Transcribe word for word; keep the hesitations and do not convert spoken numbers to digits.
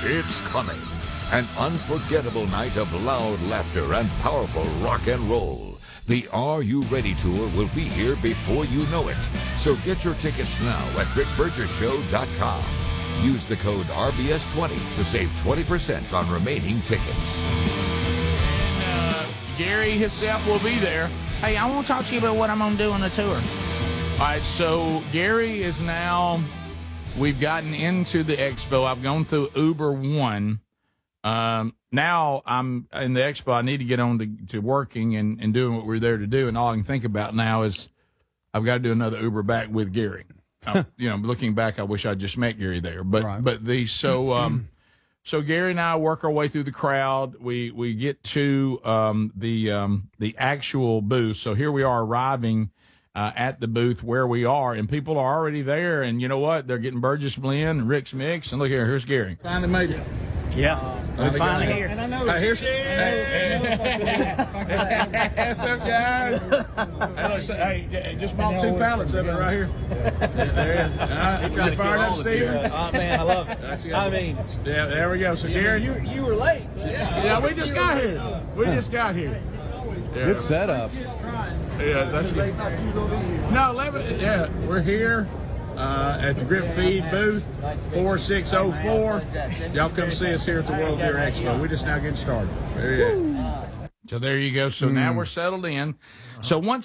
It's coming. An unforgettable night of loud laughter and powerful rock and roll. The Are You Ready Tour will be here before you know it. So get your tickets now at rick burgess show dot com. Use the code R B S twenty to save twenty percent on remaining tickets. And uh, Gary himself will be there. Hey, I want to talk to you about what I'm going to do on the tour. All right, so Gary is now, we've gotten into the expo. I've gone through Uber One. Um, now I'm in the expo. I need to get on to, to working and, and doing what we're there to do. And all I can think about now is I've got to do another Uber back with Gary. uh, you know, looking back, I wish I just met Gary there. But Right. but the so um, so Gary and I work our way through the crowd. We we get to um, the um, the actual booth. So here we are arriving uh, at the booth where we are, and people are already there. And you know what? They're getting Burgess Blend and Rick's Mix. And look here, here's Gary. Finally made it. Yeah. I'm finally here. And I know uh, here's hey, what's up, guys? Hey, look, so, hey, just bought two pallets of it right here. There it is. Uh, you fired up, Steven? Oh, man, I love it. That's good. I mean, yeah, there we go. So, Gary, you you were late. yeah, yeah, we just got here. We just got here. Yeah. Good setup. Yeah, that's good. No, eleven, yeah, we're here uh, at the Grip Feed booth, four six oh four. Y'all come see us here at the World Gear Expo. We're just now getting started. There you go. So there you go. So now we're settled in. So once